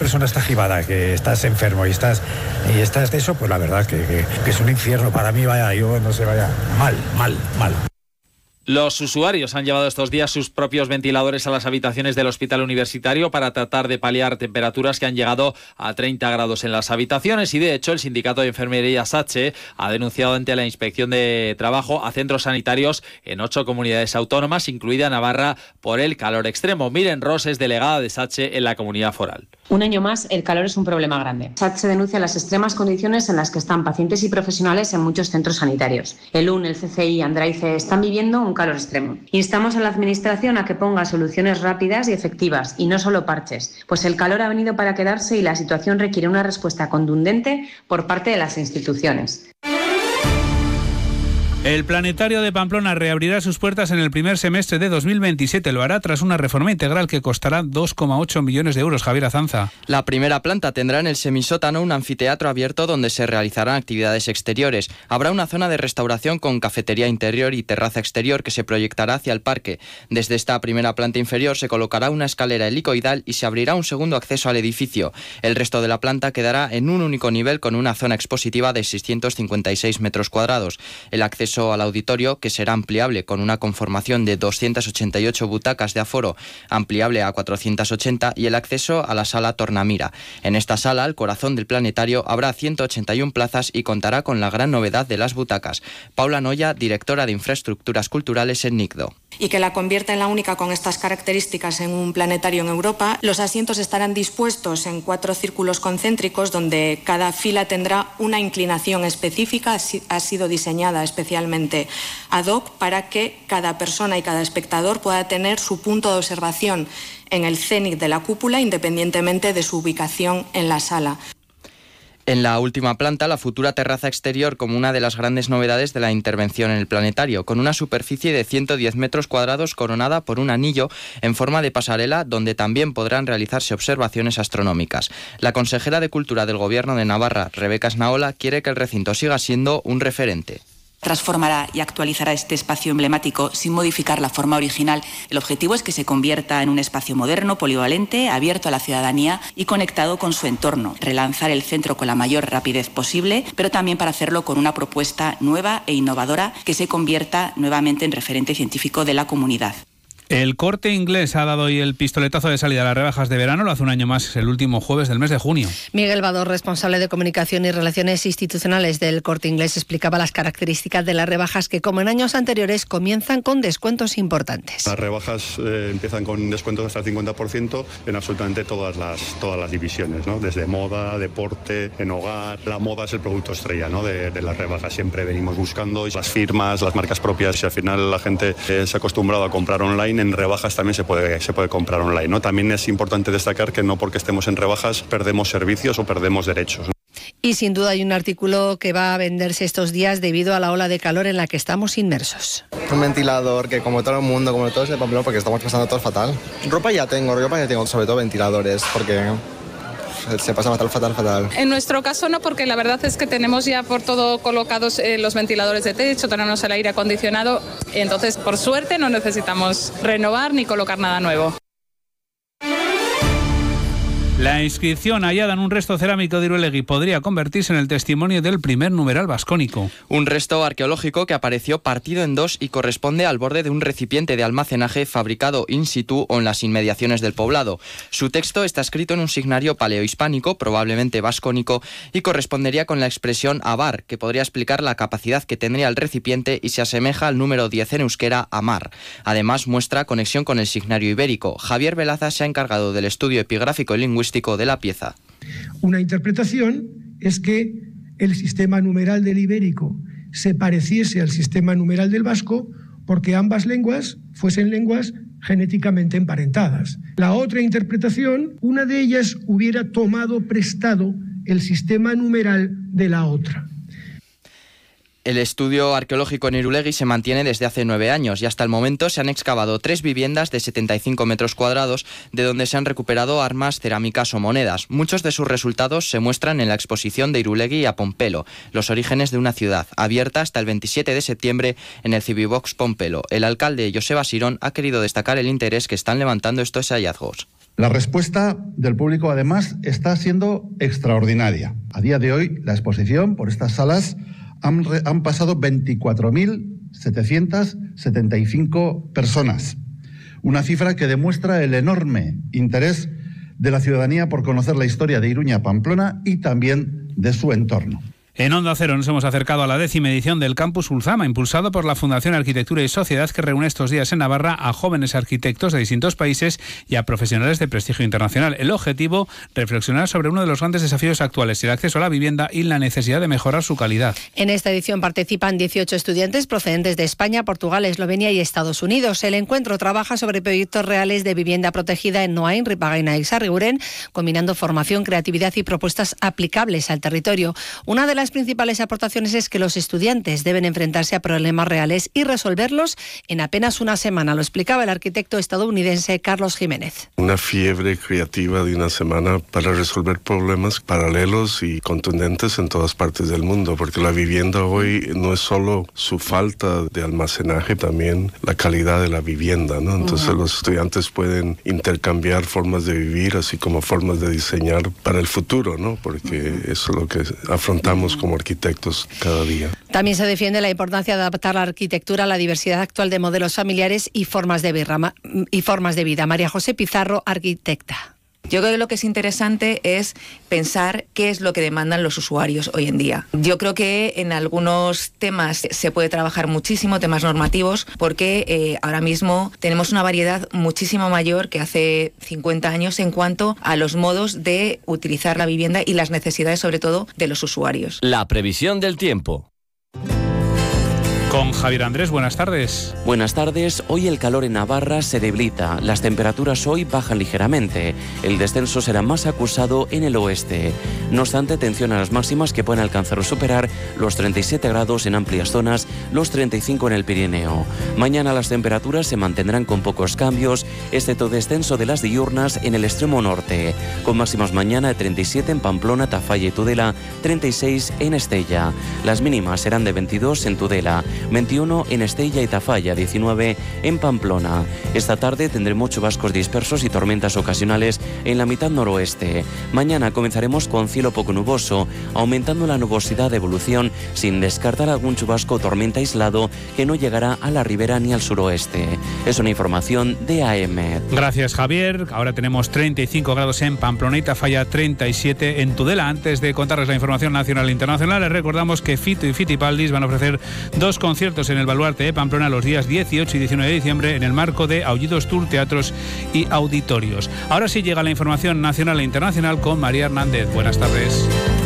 persona está jibada, que estás enfermo y estás de eso, pues la verdad que es un infierno para mí, yo no sé, mal. Los usuarios han llevado estos días sus propios ventiladores a las habitaciones del hospital universitario para tratar de paliar temperaturas que han llegado a 30 grados en las habitaciones y, de hecho, el sindicato de enfermería SATSE ha denunciado ante la Inspección de Trabajo a centros sanitarios en 8 comunidades autónomas, incluida Navarra, por el calor extremo. Miren Ros es delegada de SATSE en la comunidad foral. Un año más, el calor es un problema grande. SATSE denuncia las extremas condiciones en las que están pacientes y profesionales en muchos centros sanitarios. El UN, el CCI y Andraice están viviendo un calor extremo. Instamos a la Administración a que ponga soluciones rápidas y efectivas, y no solo parches, pues el calor ha venido para quedarse y la situación requiere una respuesta contundente por parte de las instituciones. El Planetario de Pamplona reabrirá sus puertas en el primer semestre de 2027. Lo hará tras una reforma integral que costará 2,8 millones de euros. Javier Azanza. La primera planta tendrá en el semisótano un anfiteatro abierto donde se realizarán actividades exteriores. Habrá una zona de restauración con cafetería interior y terraza exterior que se proyectará hacia el parque. Desde esta primera planta inferior se colocará una escalera helicoidal y se abrirá un segundo acceso al edificio. El resto de la planta quedará en un único nivel con una zona expositiva de 656 metros cuadrados. El acceso al auditorio, que será ampliable con una conformación de 288 butacas de aforo, ampliable a 480, y el acceso a la sala Tornamira. En esta sala, el corazón del planetario, habrá 181 plazas y contará con la gran novedad de las butacas. Paula Noya, directora de Infraestructuras Culturales en NICDO. Y que la convierta en la única con estas características en un planetario en Europa. Los asientos estarán dispuestos en 4 círculos concéntricos donde cada fila tendrá una inclinación específica. Ha sido diseñada especialmente ad hoc para que cada persona y cada espectador pueda tener su punto de observación en el cénit de la cúpula independientemente de su ubicación en la sala. En la última planta, la futura terraza exterior como una de las grandes novedades de la intervención en el planetario, con una superficie de 110 metros cuadrados coronada por un anillo en forma de pasarela donde también podrán realizarse observaciones astronómicas. La consejera de Cultura del Gobierno de Navarra, Rebeca Esnaola, quiere que el recinto siga siendo un referente. Transformará y actualizará este espacio emblemático sin modificar la forma original. El objetivo es que se convierta en un espacio moderno, polivalente, abierto a la ciudadanía y conectado con su entorno. Relanzar el centro con la mayor rapidez posible, pero también para hacerlo con una propuesta nueva e innovadora que se convierta nuevamente en referente científico de la comunidad. El Corte Inglés ha dado hoy el pistoletazo de salida a las rebajas de verano. Lo hace un año más, el último jueves del mes de junio. Miguel Vador, responsable de Comunicación y Relaciones Institucionales del Corte Inglés, explicaba las características de las rebajas que, como en años anteriores, comienzan con descuentos importantes. Las rebajas empiezan con descuentos hasta el 50% en absolutamente todas las divisiones, ¿no? Desde moda, deporte, en hogar. La moda es el producto estrella, ¿no? de las rebajas. Siempre venimos buscando las firmas, las marcas propias, y al final la gente se ha acostumbrado a comprar online. En rebajas también se puede comprar online, ¿no? También es importante destacar que no porque estemos en rebajas perdemos servicios o perdemos derechos, ¿no? Y sin duda hay un artículo que va a venderse estos días debido a la ola de calor en la que estamos inmersos. Un ventilador que, como todo el mundo, como todos de Pamplona, porque estamos pasando todo fatal. Ropa ya tengo, sobre todo ventiladores, porque se pasa fatal. En nuestro caso no, porque la verdad es que tenemos ya por todo colocados los ventiladores de techo, tenemos el aire acondicionado, entonces por suerte no necesitamos renovar ni colocar nada nuevo. La inscripción hallada en un resto cerámico de Irulegui podría convertirse en el testimonio del primer numeral vascónico. Un resto arqueológico que apareció partido en dos y corresponde al borde de un recipiente de almacenaje fabricado in situ o en las inmediaciones del poblado. Su texto está escrito en un signario paleohispánico, probablemente vascónico, y correspondería con la expresión abar, que podría explicar la capacidad que tendría el recipiente y se asemeja al número 10 en euskera, amar. Además, muestra conexión con el signario ibérico. Javier Velaza se ha encargado del estudio epigráfico y lingüístico de la pieza. Una interpretación es que el sistema numeral del ibérico se pareciese al sistema numeral del vasco porque ambas lenguas fuesen lenguas genéticamente emparentadas. La otra interpretación, una de ellas hubiera tomado prestado el sistema numeral de la otra. El estudio arqueológico en Irulegui se mantiene desde hace 9 años y hasta el momento se han excavado 3 viviendas de 75 metros cuadrados de donde se han recuperado armas, cerámicas o monedas. Muchos de sus resultados se muestran en la exposición de Irulegui a Pompelo, los orígenes de una ciudad, abierta hasta el 27 de septiembre en el Cibibox Pompelo. El alcalde Joseba Sirón ha querido destacar el interés que están levantando estos hallazgos. La respuesta del público, además, está siendo extraordinaria. A día de hoy, la exposición por estas salas han pasado 24.775 personas. Una cifra que demuestra el enorme interés de la ciudadanía por conocer la historia de Iruña Pamplona y también de su entorno. En Onda Cero nos hemos acercado a la 10ª edición del Campus Ulzama, impulsado por la Fundación Arquitectura y Sociedad, que reúne estos días en Navarra a jóvenes arquitectos de distintos países y a profesionales de prestigio internacional. El objetivo, reflexionar sobre uno de los grandes desafíos actuales, el acceso a la vivienda y la necesidad de mejorar su calidad. En esta edición participan 18 estudiantes procedentes de España, Portugal, Eslovenia y Estados Unidos. El encuentro trabaja sobre proyectos reales de vivienda protegida en Noain, Ripagaina y Sarriguren, combinando formación, creatividad y propuestas aplicables al territorio. Una de las principales aportaciones es que los estudiantes deben enfrentarse a problemas reales y resolverlos en apenas una semana. Lo explicaba el arquitecto estadounidense Carlos Jiménez. Una fiebre creativa de una semana para resolver problemas paralelos y contundentes en todas partes del mundo, porque la vivienda hoy no es solo su falta de almacenaje, también la calidad de la vivienda, ¿no? Entonces los estudiantes pueden intercambiar formas de vivir, así como formas de diseñar para el futuro, ¿no? Porque eso es lo que afrontamos como arquitectos cada día. También se defiende la importancia de adaptar la arquitectura a la diversidad actual de modelos familiares y formas de vida. María José Pizarro, arquitecta. Yo creo que lo que es interesante es pensar qué es lo que demandan los usuarios hoy en día. Yo creo que en algunos temas se puede trabajar muchísimo, temas normativos, porque ahora mismo tenemos una variedad muchísimo mayor que hace 50 años en cuanto a los modos de utilizar la vivienda y las necesidades, sobre todo, de los usuarios. La previsión del tiempo. Con Javier Andrés, buenas tardes. Buenas tardes. Hoy el calor en Navarra se debilita. Las temperaturas hoy bajan ligeramente. El descenso será más acusado en el oeste. No obstante, atención a las máximas que pueden alcanzar o superar los 37 grados en amplias zonas, los 35 en el Pirineo. Mañana las temperaturas se mantendrán con pocos cambios, excepto descenso de las diurnas en el extremo norte, con máximas mañana de 37 en Pamplona, Tafalla y Tudela, 36 en Estella. Las mínimas serán de 22 en Tudela, 21 en Estella y Tafalla, 19 en Pamplona. Esta tarde tendremos chubascos dispersos y tormentas ocasionales en la mitad noroeste. Mañana comenzaremos con cielo poco nuboso, aumentando la nubosidad de evolución sin descartar algún chubasco o tormenta aislado que no llegará a la ribera ni al suroeste. Es una información de AEMET. Gracias, Javier. Ahora tenemos 35 grados en Pamplona y Tafalla, 37 en Tudela. Antes de contarles la información nacional e internacional, les recordamos que Fito y Fitipaldis van a ofrecer dos conciertos en el Baluarte de Pamplona los días 18 y 19 de diciembre en el marco de Aullidos Tour, teatros y auditorios. Ahora sí llega la información nacional e internacional con María Hernández. Buenas tardes.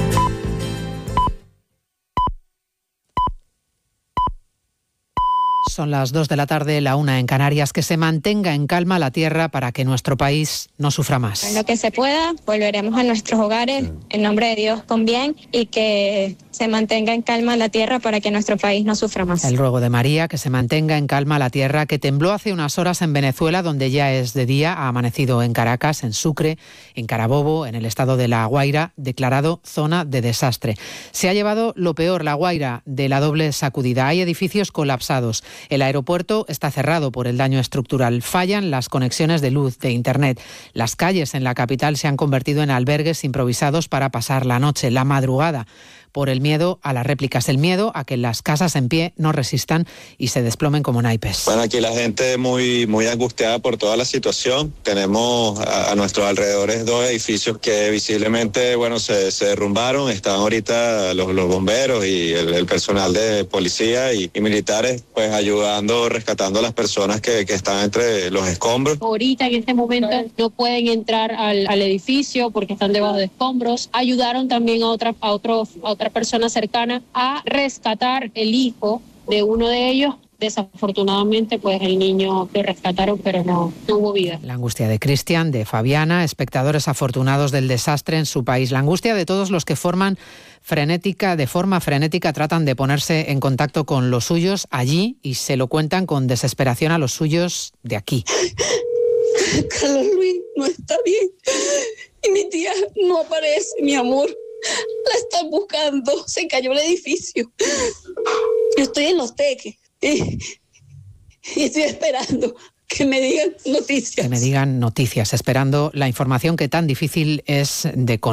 Son las 2 de la tarde, la 1 en Canarias. Que se mantenga en calma la tierra para que nuestro país no sufra más. En lo que se pueda, volveremos a nuestros hogares, en nombre de Dios, con bien, y que se mantenga en calma la tierra para que nuestro país no sufra más. El ruego de María, que se mantenga en calma la tierra, que tembló hace unas horas en Venezuela, donde ya es de día, ha amanecido en Caracas, en Sucre, en Carabobo, en el estado de La Guaira, declarado zona de desastre. Se ha llevado lo peor, La Guaira, de la doble sacudida. Hay edificios colapsados. El aeropuerto está cerrado por el daño estructural. Fallan las conexiones de luz, de internet. Las calles en la capital se han convertido en albergues improvisados para pasar la noche, la madrugada, por el miedo a las réplicas, el miedo a que las casas en pie no resistan y se desplomen como naipes. Bueno, aquí la gente muy angustiada por toda la situación. Tenemos a nuestros alrededores dos edificios que visiblemente, se derrumbaron. Están ahorita los bomberos y el personal de policía y militares, pues ayudando, rescatando a las personas que están entre los escombros. Ahorita en este momento no pueden entrar al edificio porque están debajo de escombros. Ayudaron también a otra persona cercana a rescatar el hijo de uno de ellos. Desafortunadamente, pues el niño lo rescataron, pero no hubo vida. La angustia de Cristian, de Fabiana, espectadores afortunados del desastre en su país. La angustia de todos los que de forma frenética tratan de ponerse en contacto con los suyos allí y se lo cuentan con desesperación a los suyos de aquí. Carlos Luis no está bien y mi tía no aparece, mi amor. La están buscando, se cayó el edificio. Yo estoy en Los Teques y estoy esperando que me digan noticias. Que me digan noticias, esperando la información que tan difícil es de conocer.